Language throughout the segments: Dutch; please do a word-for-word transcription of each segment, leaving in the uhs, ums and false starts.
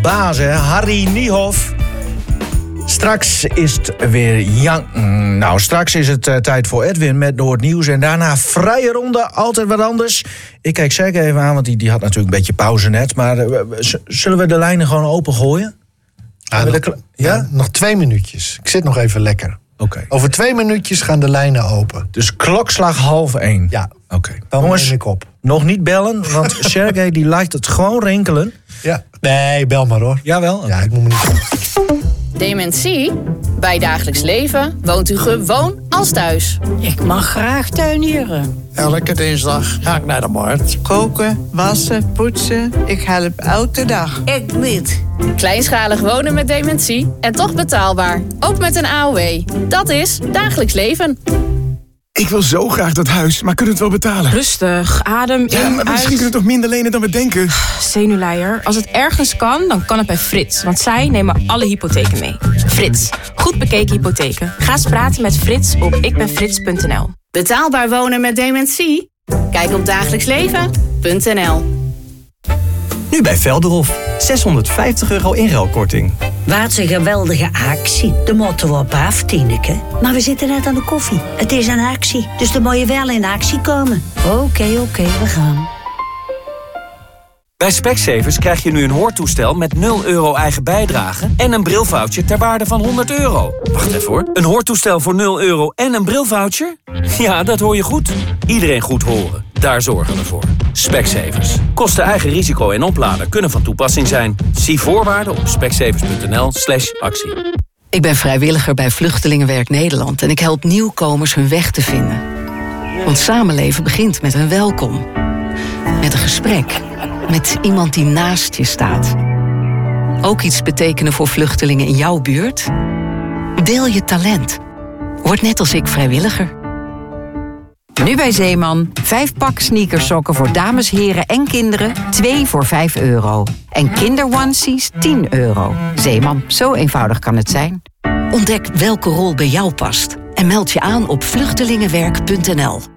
baas, hè? Harry Niehoff. Straks is het weer Jan. Nou, straks is het uh, tijd voor Edwin met Noordnieuws. En daarna vrije ronde, altijd wat anders. Ik kijk zeker even aan, want die, die had natuurlijk een beetje pauze net. Maar uh, z- zullen we de lijnen gewoon opengooien? Ah, nog, kla- ja? ja, nog twee minuutjes. Ik zit nog even lekker. Oké. Over twee minuutjes gaan de lijnen open. Dus klokslag half één. Ja, Oké. dan Jongens, neem ik op. nog niet bellen, want Sergej die lijkt het gewoon rinkelen. Ja. Nee, bel maar hoor. Jawel? Okay. Ja, ik moet me niet... Dementie? Bij dagelijks leven woont u gewoon als thuis. Ik mag graag tuinieren. Elke dinsdag ga ik naar de markt. Koken, wassen, poetsen. Ik help elke dag. Ik niet. Kleinschalig wonen met dementie en toch betaalbaar. Ook met een A O W. Dat is dagelijks leven. Ik wil zo graag dat huis, maar kunnen we het wel betalen? Rustig, adem in, Ja, maar misschien uit. kunnen we toch minder lenen dan we denken? Zenuwleier. Als het ergens kan, dan kan het bij Frits. Want zij nemen alle hypotheken mee. Frits. Goed bekeken hypotheken. Ga eens praten met Frits op ikbenfrits punt n l. Betaalbaar wonen met dementie? Kijk op dagelijksleven punt n l. Nu bij Velderhof. zeshonderdvijftig euro inruilkorting. Wat een geweldige actie. De moeten we op af, Tineke. Maar we zitten net aan de koffie. Het is een actie, dus dan moet je wel in actie komen. Oké, okay, oké, okay, we gaan. Bij Specsavers krijg je nu een hoortoestel met nul euro eigen bijdrage en een brilvoucher ter waarde van honderd euro. Wacht even hoor. Een hoortoestel voor nul euro en een brilvoucher? Ja, dat hoor je goed. Iedereen goed horen. Daar zorgen we voor. Specsavers. Kosten eigen risico en oplader kunnen van toepassing zijn. Zie voorwaarden op specsavers punt n l slash actie. Ik ben vrijwilliger bij Vluchtelingenwerk Nederland en ik help nieuwkomers hun weg te vinden. Want samenleven begint met een welkom. Met een gesprek. Met iemand die naast je staat. Ook iets betekenen voor vluchtelingen in jouw buurt? Deel je talent. Word net als ik vrijwilliger. Nu bij Zeeman. Vijf pak sneakersokken voor dames, heren en kinderen. Twee voor vijf euro. En kinderonesies tien euro. Zeeman, zo eenvoudig kan het zijn. Ontdek welke rol bij jou past. En meld je aan op vluchtelingenwerk punt n l.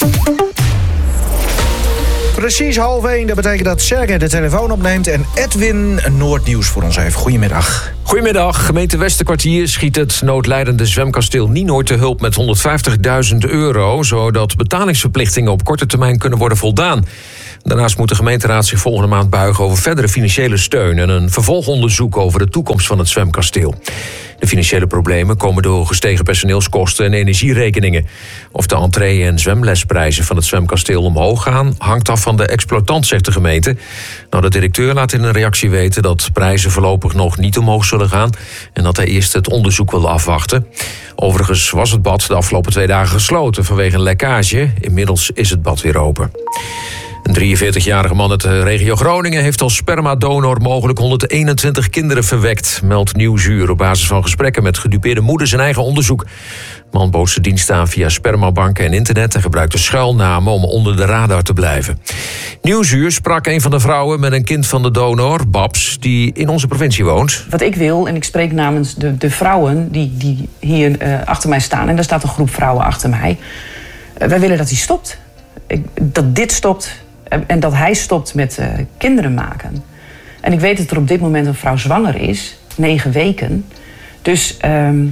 Precies half één, dat betekent dat Sergej de telefoon opneemt en Edwin Noordnieuws voor ons heeft. Goedemiddag. Goedemiddag. Gemeente Westerkwartier schiet het noodlijdende zwemkasteel Nienoord te hulp met honderdvijftigduizend euro... zodat betalingsverplichtingen op korte termijn kunnen worden voldaan. Daarnaast moet de gemeenteraad zich volgende maand buigen over verdere financiële steun en een vervolgonderzoek over de toekomst van het zwemkasteel. De financiële problemen komen door gestegen personeelskosten en energierekeningen. Of de entree- en zwemlesprijzen van het zwemkasteel omhoog gaan, hangt af van de exploitant, zegt de gemeente. Nou, de directeur laat in een reactie weten dat prijzen voorlopig nog niet omhoog zullen gaan en dat hij eerst het onderzoek wil afwachten. Overigens was het bad de afgelopen twee dagen gesloten vanwege een lekkage. Inmiddels is het bad weer open. Een drieënveertigjarige man uit de regio Groningen heeft als spermadonor mogelijk honderdeenentwintig kinderen verwekt, meldt Nieuwsuur op basis van gesprekken met gedupeerde moeders en eigen onderzoek. De man bood zijn dienst aan via spermabanken en internet en gebruikte schuilnamen om onder de radar te blijven. Nieuwsuur sprak een van de vrouwen met een kind van de donor, Babs, die in onze provincie woont. Wat ik wil, en ik spreek namens de, de vrouwen die, die hier uh, achter mij staan, en daar staat een groep vrouwen achter mij. Uh, wij willen dat hij stopt. Ik, dat dit stopt. En dat hij stopt met uh, kinderen maken. En ik weet dat er op dit moment een vrouw zwanger is. Negen weken. Dus um,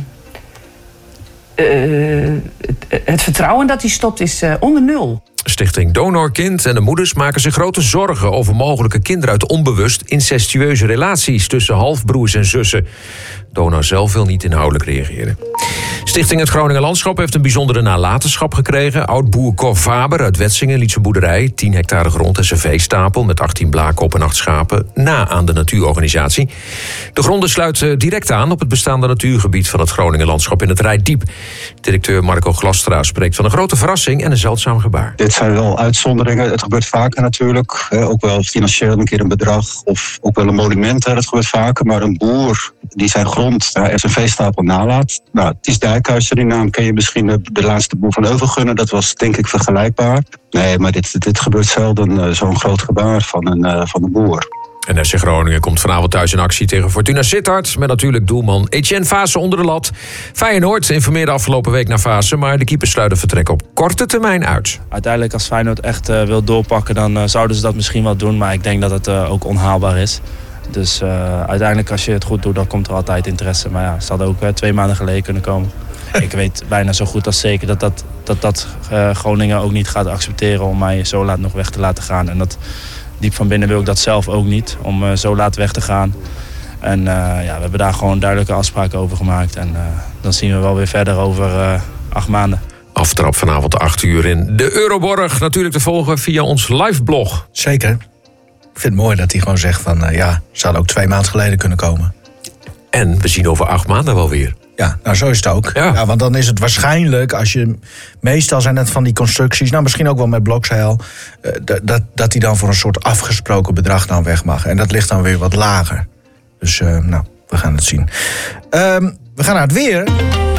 uh, het, het vertrouwen dat hij stopt is uh, onder nul. Stichting Donorkind en de moeders maken zich grote zorgen over mogelijke kinderen uit onbewust incestueuze relaties tussen halfbroers en zussen. Donor zelf wil niet inhoudelijk reageren. Stichting Het Groninger Landschap heeft een bijzondere nalatenschap gekregen. Oud-boer Cor Faber uit Wetsingen liet zijn boerderij, tien hectare grond en zijn veestapel met achttien blaakkop en acht schapen na aan de natuurorganisatie. De gronden sluiten direct aan op het bestaande natuurgebied van het Groninger Landschap in het Reitdiep. Directeur Marco Glastra spreekt van een grote verrassing en een zeldzaam gebaar. Dit zijn wel uitzonderingen. Het gebeurt vaker natuurlijk. Ook wel financieel een keer een bedrag of ook wel een monument. Dat gebeurt vaker. Maar een boer die zijn grond en zijn veestapel nalaat. Nou, het is Dijkhuizen, die naam ken je misschien. De laatste boer van Euvelgunnen, dat was denk ik vergelijkbaar. Nee, maar dit, dit gebeurt zelden. Zo'n groot gebaar van een, van een boer. En F C Groningen komt vanavond thuis in actie tegen Fortuna Sittard. Met natuurlijk doelman Etienne Vaassen onder de lat. Feyenoord informeerde afgelopen week naar Vaassen, maar de keepers sluiten vertrek op korte termijn uit. Uiteindelijk als Feyenoord echt uh, wil doorpakken, dan uh, zouden ze dat misschien wel doen. Maar ik denk dat het uh, ook onhaalbaar is. Dus uh, uiteindelijk als je het goed doet, dan komt er altijd interesse. Maar ja, ze hadden ook uh, twee maanden geleden kunnen komen. Ik weet bijna zo goed als zeker dat dat, dat, dat uh, Groningen ook niet gaat accepteren om mij zo laat nog weg te laten gaan. En dat, diep van binnen wil ik dat zelf ook niet, om uh, zo laat weg te gaan. En uh, ja, we hebben daar gewoon duidelijke afspraken over gemaakt. En uh, dan zien we wel weer verder over uh, acht maanden. Aftrap vanavond acht uur in de Euroborg. Natuurlijk te volgen via ons liveblog. Zeker. Ik vind het mooi dat hij gewoon zegt van... Uh, ja, ze hadden ook twee maanden geleden kunnen komen. En we zien over acht maanden wel weer. Ja, nou zo is het ook. Ja. Ja, want dan is het waarschijnlijk, als je... Meestal zijn het van die constructies, nou misschien ook wel met blokzeil... Uh, dat, dat hij dan voor een soort afgesproken bedrag dan weg mag. En dat ligt dan weer wat lager. Dus uh, nou, we gaan het zien. Um, we gaan naar het weer...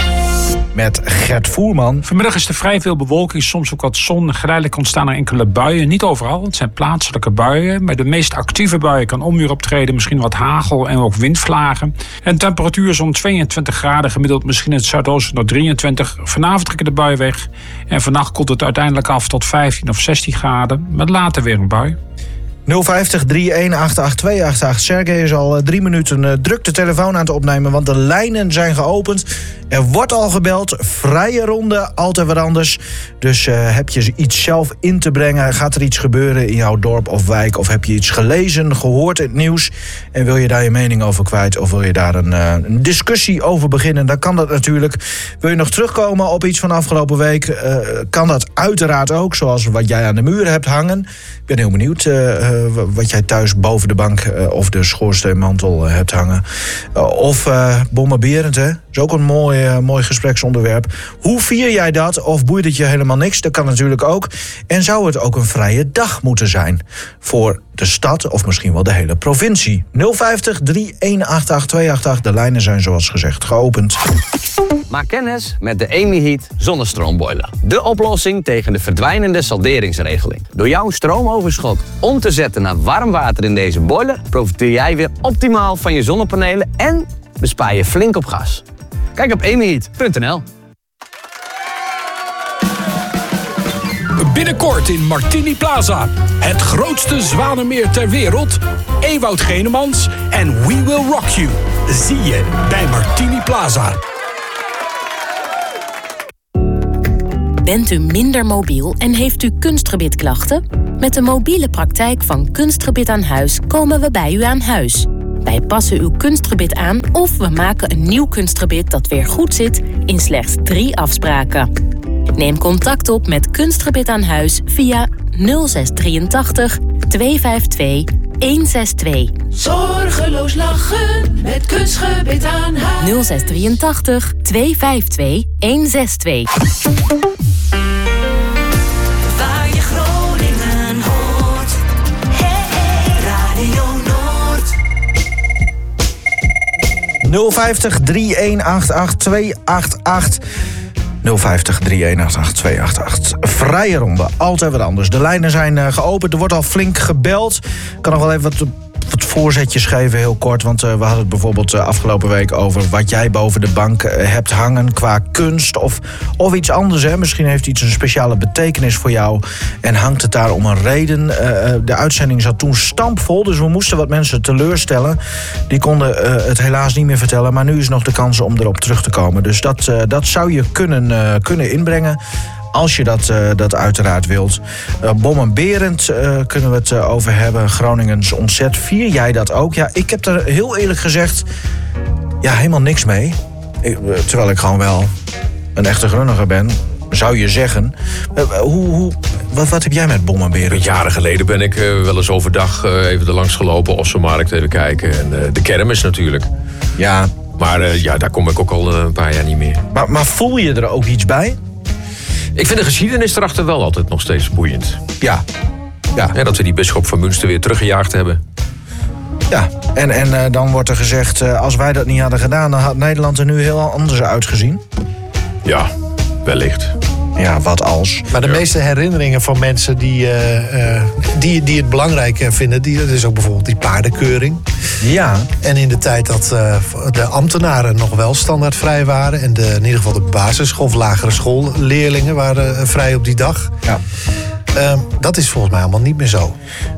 met Gert Voerman. Vanmiddag is er vrij veel bewolking, soms ook wat zon. Geleidelijk ontstaan er enkele buien. Niet overal, het zijn plaatselijke buien. Bij de meest actieve buien kan onweer optreden. Misschien wat hagel en ook windvlagen. En temperatuur zo'n tweeëntwintig graden. Gemiddeld misschien in het zuidoosten nog drieëntwintig. Vanavond trekken de buien weg. En vannacht koelt het uiteindelijk af tot vijftien of zestien graden. Met later weer een bui. nul vijftig drie een acht acht twee acht acht. Sergej is al drie minuten uh, druk de telefoon aan het opnemen... want de lijnen zijn geopend. Er wordt al gebeld. Vrije ronde, altijd wat anders. Dus uh, heb je iets zelf in te brengen? Gaat er iets gebeuren in jouw dorp of wijk? Of heb je iets gelezen, gehoord in het nieuws? En wil je daar je mening over kwijt? Of wil je daar een, uh, een discussie over beginnen? Dan kan dat natuurlijk. Wil je nog terugkomen op iets van afgelopen week? Uh, kan dat uiteraard ook, zoals wat jij aan de muur hebt hangen. Ik ben heel benieuwd... Uh, wat jij thuis boven de bank uh, of de schoorsteenmantel uh, hebt hangen. Uh, of uh, bombarderend, hè? Dat is ook een mooi, uh, mooi gespreksonderwerp. Hoe vier jij dat? Of boeit het je helemaal niks? Dat kan natuurlijk ook. En zou het ook een vrije dag moeten zijn? Voor de stad of misschien wel de hele provincie. nul vijftig drie een acht acht twee acht acht. De lijnen zijn zoals gezegd geopend. Maak kennis met de EmiHeat zonnestroomboiler. De oplossing tegen de verdwijnende salderingsregeling. Door jouw stroomoverschot om te zetten naar warm water in deze boiler... profiteer jij weer optimaal van je zonnepanelen en bespaar je flink op gas. Kijk op emiheat punt n l. Binnenkort in Martini Plaza. Het grootste zwanenmeer ter wereld. Ewout Genemans en We Will Rock You. Zie je bij Martini Plaza. Bent u minder mobiel en heeft u kunstgebitklachten? Met de mobiele praktijk van Kunstgebit aan Huis komen we bij u aan huis. Wij passen uw kunstgebit aan of we maken een nieuw kunstgebit dat weer goed zit in slechts drie afspraken. Neem contact op met Kunstgebit aan Huis via nul zes drieëntachtig twee vijf twee een zes twee. Zorgeloos lachen met Kunstgebit aan Huis. nul zes drieëntachtig twee vijf twee een zes twee. Waar je Groningen hoort. Hey, hey, Radio Noord. nul vijftig drie een acht acht twee acht acht. nul vijftig drie een acht acht twee acht acht. Vrije ronde, altijd wat anders. De lijnen zijn uh, geopend, er wordt al flink gebeld. Ik kan nog wel even wat, wat voorzetjes geven, heel kort. Want uh, we hadden het bijvoorbeeld uh, afgelopen week over... wat jij boven de bank uh, hebt hangen qua kunst of, of iets anders. Hè? Misschien heeft iets een speciale betekenis voor jou... en hangt het daar om een reden. Uh, de uitzending zat toen stampvol, dus we moesten wat mensen teleurstellen. Die konden uh, het helaas niet meer vertellen... maar nu is nog de kans om erop terug te komen. Dus dat, uh, dat zou je kunnen, uh, kunnen inbrengen... als je dat, uh, dat uiteraard wilt. Uh, Bom en Berend uh, kunnen we het uh, over hebben. Groningens ontzet. Vier jij dat ook? Ja, ik heb er heel eerlijk gezegd... ja, helemaal niks mee. Ik, uh, terwijl ik gewoon wel een echte Grunniger ben... zou je zeggen. Uh, hoe, hoe, wat, wat heb jij met Bom en Berend? Jaren geleden ben ik uh, wel eens overdag uh, even er langs gelopen... of zo markt even kijken. En uh, de kermis natuurlijk. Ja. Maar uh, ja, daar kom ik ook al uh, een paar jaar niet meer. Maar, maar voel je er ook iets bij? Ik vind de geschiedenis erachter wel altijd nog steeds boeiend. Ja. Ja. Ja, dat we die bisschop van Münster weer teruggejaagd hebben. Ja, en, en uh, dan wordt er gezegd... Uh, als wij dat niet hadden gedaan... dan had Nederland er nu heel anders uitgezien. Ja, wellicht. Ja, wat als. Maar de ja. meeste herinneringen van mensen die, uh, uh, die, die het belangrijk vinden... Die, dat is ook bijvoorbeeld die paardenkeuring. Ja. En in de tijd dat uh, de ambtenaren nog wel standaardvrij waren... en de, in ieder geval de basisschool of lagere schoolleerlingen waren uh, vrij op die dag... Ja. Uh, dat is volgens mij allemaal niet meer zo.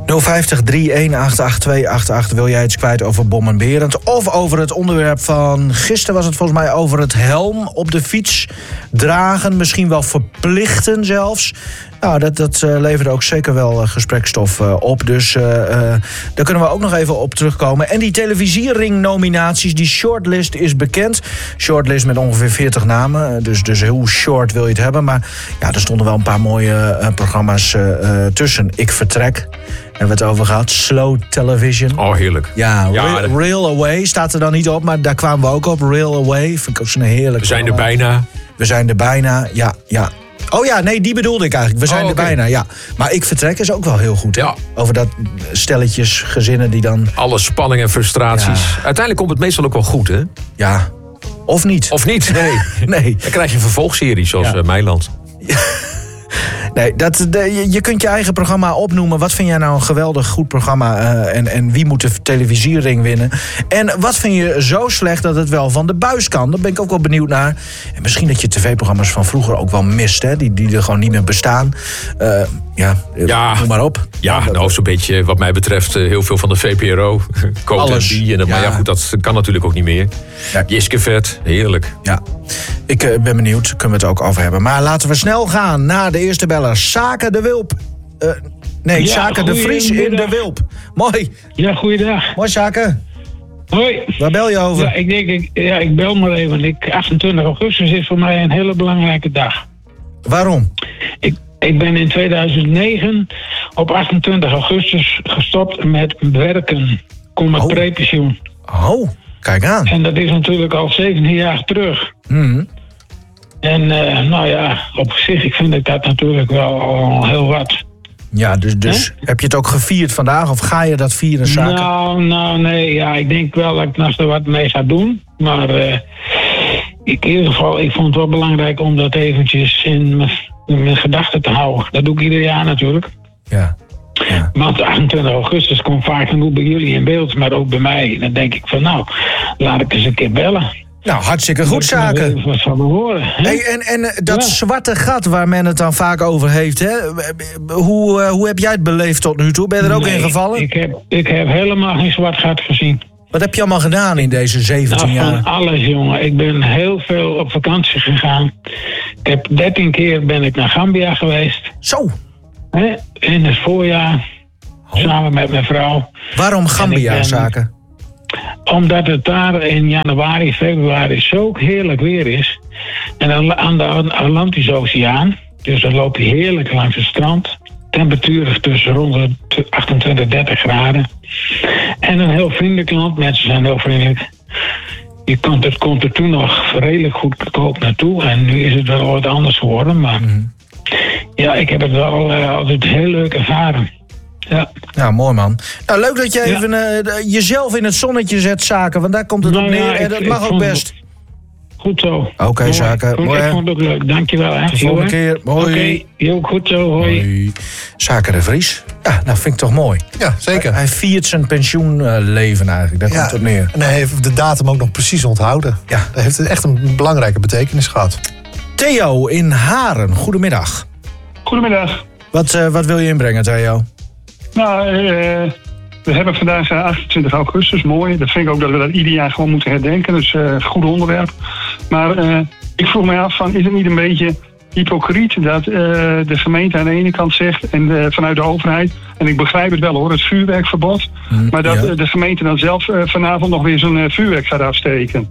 nul vijftig drie een acht acht twee acht acht. Wil jij iets kwijt over Bom en Berend? Of over het onderwerp van gisteren was het volgens mij over het helm op de fiets dragen. Misschien wel verplichten zelfs. Nou, dat, dat uh, levert ook zeker wel uh, gesprekstof uh, op. Dus uh, uh, daar kunnen we ook nog even op terugkomen. En die televisiering-nominaties, die shortlist is bekend. Shortlist met ongeveer veertig namen. Dus, dus hoe short wil je het hebben? Maar ja, er stonden wel een paar mooie uh, programma's uh, uh, tussen. Ik Vertrek. Hebben we het over gehad. Slow Television. Oh, heerlijk. Ja, ja Rail, dat... Rail Away staat er dan niet op, maar daar kwamen we ook op. Rail Away, vind ik ook zo'n heerlijk. We zijn er bijna. We zijn er bijna, ja, ja. Oh ja, nee, die bedoelde ik eigenlijk. We zijn oh, okay. er bijna, ja. Maar Ik Vertrek is ook wel heel goed. Hè? Ja. Over dat stelletjes, gezinnen die dan... Alle spanning en frustraties. Ja. Uiteindelijk komt het meestal ook wel goed, hè? Ja. Of niet. Of niet, nee. nee. Dan krijg je een vervolgserie, zoals ja. uh, Meiland. Ja. Nee, dat, de, je kunt je eigen programma opnoemen. Wat vind jij nou een geweldig goed programma? Uh, en, en wie moet de televisiering winnen? En wat vind je zo slecht dat het wel van de buis kan? Daar ben ik ook wel benieuwd naar. En misschien dat je tv-programma's van vroeger ook wel mist. Hè? Die, die er gewoon niet meer bestaan. Uh, ja, ja, noem maar op. Ja, nou zo'n beetje wat mij betreft heel veel van de V P R O. Alles. En die, en, ja. Maar ja, goed, dat kan natuurlijk ook niet meer. Ja. Jiske Vet, heerlijk. Ja, ik uh, ben benieuwd. Kunnen we het ook over hebben. Maar laten we snel gaan naar de eerste beller. Sake de Wilp. Uh, nee, ja, Sake de Vries in de Wilp. Mooi. Ja, goeiedag. Mooi, Sake. Hoi. Waar bel je over? Ja, ik denk, ik, ja, ik bel maar even. Ik, achtentwintig augustus is voor mij een hele belangrijke dag. Waarom? Ik, ik ben in tweeduizend negen op achtentwintig augustus gestopt met werken. Kom met oh. prepensioen. Oh, kijk aan. En dat is natuurlijk al zeventien jaar terug. Mm. En uh, nou ja, op zich ik vind ik dat natuurlijk wel al heel wat. Ja, dus, dus heb je het ook gevierd vandaag? Of ga je dat vieren, Sake? Nou, nou nee, ja, ik denk wel dat ik nog er wat mee ga doen. Maar uh, ik, in ieder geval, ik vond het wel belangrijk om dat eventjes in mijn, in mijn gedachten te houden. Dat doe ik ieder jaar natuurlijk. Ja. Ja. Want achtentwintig augustus komt vaak genoeg bij jullie in beeld, maar ook bij mij. Dan denk ik van nou, laat ik eens een keer bellen. Nou, hartstikke goed, Sake. Wat van me horen. Hey, en en dat ja. zwarte gat waar men het dan vaak over heeft, hè? Hoe, uh, hoe heb jij het beleefd tot nu toe? Ben je er ook nee, in gevallen? Ik heb, ik heb helemaal geen zwart gat gezien. Wat heb je allemaal gedaan in deze zeventien nou, jaar? Van alles, jongen. Ik ben heel veel op vakantie gegaan. Ik heb dertien keer ben ik naar Gambia geweest. Zo. Hè? In het voorjaar. Oh. Samen met mijn vrouw. Waarom Gambia, Sake? Omdat het daar in januari, februari zo heerlijk weer is. En dan aan de Atlantische Oceaan. Dus dan loop je heerlijk langs het strand. Temperaturen tussen rond de achtentwintig, dertig graden. En een heel vriendelijk land. Mensen zijn heel vriendelijk. Je kon, het komt er toen nog redelijk goedkoop naartoe. En nu is het wel wat anders geworden. Maar mm. ja, ik heb het wel uh, altijd heel leuk ervaren. Ja. Nou, mooi man. Nou, leuk dat je ja. even uh, jezelf in het zonnetje zet, Sake. Want daar komt het nou, op neer. Ja, ik, en dat mag ook best. Goed zo. Oké, okay, Sake. Mooi, ik vond het ook leuk. Dankjewel. Hè. De volgende keer. Hoi. Oké, okay. Heel goed zo. Hoi. Hoi. Sake de Vries. Ja, nou vind ik toch mooi. Ja, zeker. Hij, hij viert zijn pensioenleven eigenlijk. Daar ja. komt het neer. En hij heeft de datum ook nog precies onthouden. Ja. Dat heeft echt een belangrijke betekenis gehad. Theo in Haren. Goedemiddag. Goedemiddag. Wat, uh, wat wil je inbrengen, Theo? Nou, uh, we hebben vandaag achtentwintig augustus, mooi. Dat vind ik ook dat we dat ieder jaar gewoon moeten herdenken. Dus uh, goed onderwerp. Maar uh, ik vroeg mij af, van, is het niet een beetje hypocriet dat uh, de gemeente aan de ene kant zegt en de, vanuit de overheid, en ik begrijp het wel hoor, het vuurwerkverbod, mm, maar dat ja. de gemeente dan zelf uh, vanavond nog weer zo'n uh, vuurwerk gaat afsteken.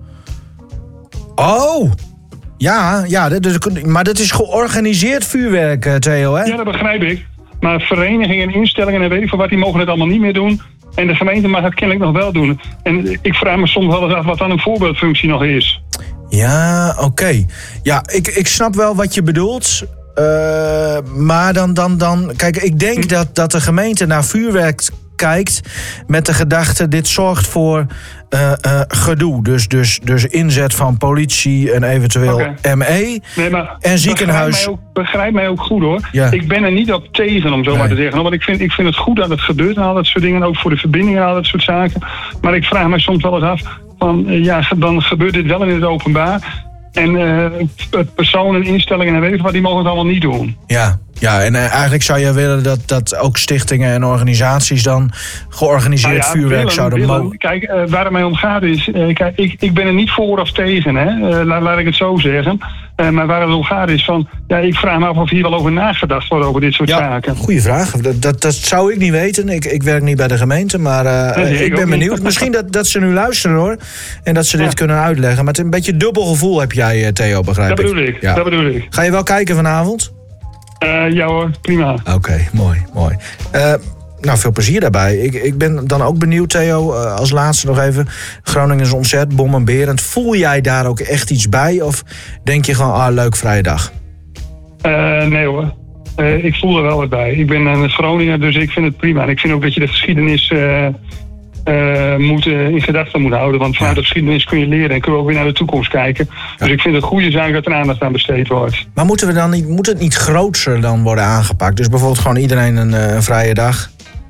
Oh! Ja, ja dat is, maar dat is georganiseerd vuurwerk, Theo, hè? Ja, dat begrijp ik. Maar verenigingen, instellingen en weet ik veel wat, die mogen het allemaal niet meer doen. En de gemeente mag het kennelijk nog wel doen. En ik vraag me soms wel eens af wat dan een voorbeeldfunctie nog is. Ja, oké. Okay. Ja, ik, ik snap wel wat je bedoelt. Uh, maar dan, dan, dan... Kijk, ik denk hm. dat, dat de gemeente naar vuurwerk kijkt met de gedachte, dit zorgt voor uh, uh, gedoe. Dus, dus, dus inzet van politie en eventueel okay. M E nee, maar en ziekenhuis. Begrijp mij ook, begrijp mij ook goed hoor. Ja. Ik ben er niet op tegen, om zo nee. maar te zeggen. Want ik vind, ik vind het goed dat het gebeurt en al dat soort dingen. Ook voor de verbindingen en al dat soort zaken. Maar ik vraag mij soms wel eens af, van, uh, ja, dan gebeurt dit wel in het openbaar. En uh, personen, instellingen en weet ik wat, die mogen het allemaal niet doen. Ja, Ja, en uh, eigenlijk zou je willen dat, dat ook stichtingen en organisaties dan georganiseerd Nou ja, vuurwerk willen, zouden willen. mogen. Kijk, uh, waar het mij om gaat is... Uh, kijk, ik, ik ben er niet voor of tegen, hè. Uh, laat, laat ik het zo zeggen. Uh, maar waar het om gaat is van... Ja, ik vraag me af of hier wel over nagedacht wordt over dit soort ja, zaken. Goeie vraag. Dat, dat, dat zou ik niet weten. Ik, ik werk niet bij de gemeente, maar uh, nee, ik, ik ben benieuwd. Misschien dat, dat ze nu luisteren, hoor. En dat ze dit ja. kunnen uitleggen. Maar het een beetje dubbel gevoel heb jij, Theo, begrijp ik. Dat bedoel ik, ja. dat bedoel ik. Ga je wel kijken vanavond? Uh, ja hoor, prima. Oké, okay, mooi, mooi. Uh, nou, veel plezier daarbij. Ik, ik ben dan ook benieuwd, Theo, uh, als laatste nog even. Groningen is ontzettend bombarderend. Voel jij daar ook echt iets bij? Of denk je gewoon, ah, leuk, vrije dag? Uh, nee hoor. Uh, ik voel er wel wat bij. Ik ben een Groninger, dus ik vind het prima. En ik vind ook dat je de geschiedenis uh, uh, moet, uh, in gedachten moet houden. Want vanuit de geschiedenis kun je leren en kun je ook weer naar de toekomst kijken. Dus ik vind het een goede zaak dat er aandacht aan besteed wordt. Maar moeten we dan niet, moet het niet grootser dan worden aangepakt? Dus bijvoorbeeld gewoon iedereen een, een vrije dag?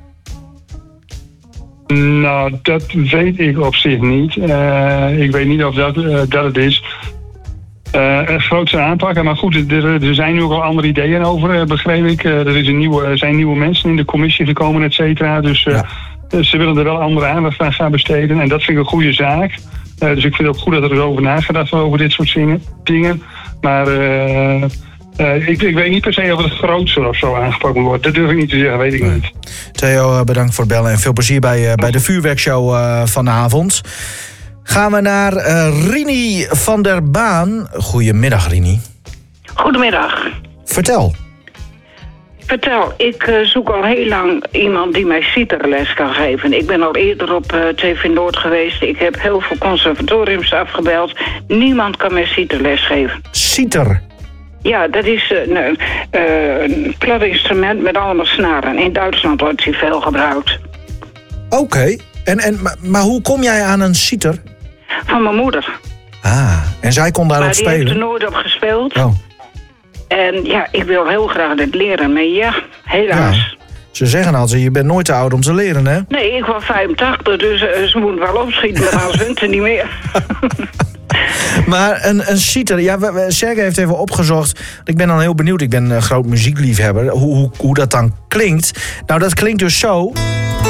Nou, dat weet ik op zich niet. Uh, ik weet niet of dat, uh, dat het is. Uh, een grootse aanpakken, maar goed, er, er zijn nu ook al andere ideeën over, uh, begreep ik. Uh, er is een nieuwe, er zijn nieuwe mensen in de commissie gekomen, et cetera. Dus uh, ja. ze willen er wel andere aandacht aan gaan besteden. En dat vind ik een goede zaak. Uh, dus ik vind het ook goed dat er erover nagedacht wordt over dit soort dingen. Maar uh, uh, ik, ik weet niet per se of het grootste of zo aangepakt moet worden. Dat durf ik niet te zeggen, weet ik nee. niet. Theo, bedankt voor het bellen en veel plezier bij, uh, bij de vuurwerkshow uh, vanavond. Gaan we naar uh, Rini van der Baan. Goedemiddag, Rini. Goedemiddag. Vertel. Vertel, ik uh, zoek al heel lang iemand die mij citerles kan geven. Ik ben al eerder op uh, T V Noord geweest. Ik heb heel veel conservatoriums afgebeld. Niemand kan mij citerles geven. Citer? Ja, dat is uh, een, uh, een kladinstrument met allemaal snaren. In Duitsland wordt die veel gebruikt. Oké, okay. en, en, maar, maar hoe kom jij aan een citer? Van mijn moeder. Ah, en zij kon daarop spelen? Maar die heeft er nooit op gespeeld. Oh. En ja, ik wil heel graag dit leren, maar ja, helaas. Ja. Ze zeggen altijd, je bent nooit te oud om te leren, hè? Nee, ik was vijfentachtig, dus uh, ze moeten wel opschieten, maar dan zijn ze niet meer. Maar een, een citer, ja, Sergej heeft even opgezocht. Ik ben dan heel benieuwd, ik ben een groot muziekliefhebber, hoe, hoe, hoe dat dan klinkt. Nou, dat klinkt dus zo...